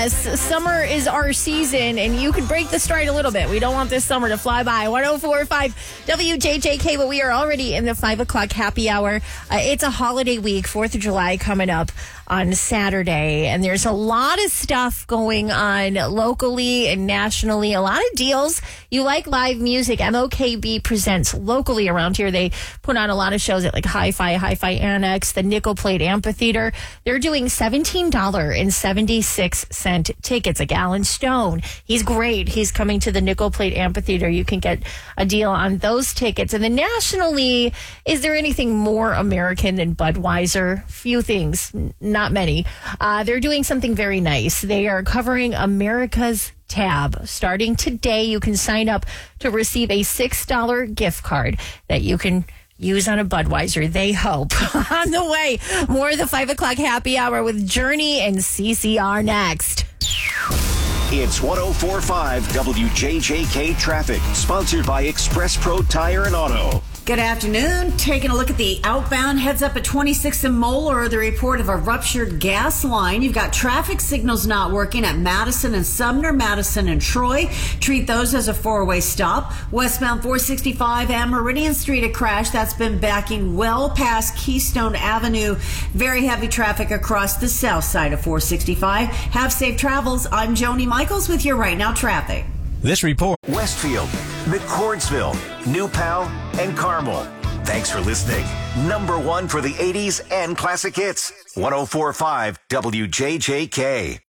Yes, summer is our season, and you could break the stride a little bit. We don't want this summer to fly by. 104.5 WJJK, but we are already in the 5 o'clock happy hour. It's a holiday week, 4th of July coming up on Saturday, and there's a lot of stuff going on locally and nationally, a lot of deals. You like live music, MOKB presents locally around here. They put on a lot of shows at like Hi-Fi Annex, the Nickel Plate Amphitheater. They're doing $17.76 tickets. Like Alan Stone, he's great. He's coming to the Nickel Plate Amphitheater. You can get a deal on those tickets. And then nationally, is there anything more American than Budweiser? Few things. Not many. They're doing something very nice. They are covering America's tab. Starting today, you can sign up to receive a $6 gift card that you can use on a Budweiser. They hope. On the way, more of the 5 o'clock happy hour with Journey and CCR next. It's 104.5 WJJK Traffic, sponsored by Express Pro Tire and Auto. Good afternoon. Taking a look at the outbound heads up at 26 in Moeller, the report of a ruptured gas line. You've got traffic signals not working at Madison and Sumner, Madison and Troy. Treat those as a four-way stop. Westbound 465 and Meridian Street, a crash that's been backing well past Keystone Avenue. Very heavy traffic across the south side of 465. Have safe travels. I'm Joni Michaels with your Right Now traffic. This report. Westfield, McCordsville, New Pal, and Carmel. Thanks for listening. Number one for the 80s and classic hits. 104.5 WJJK.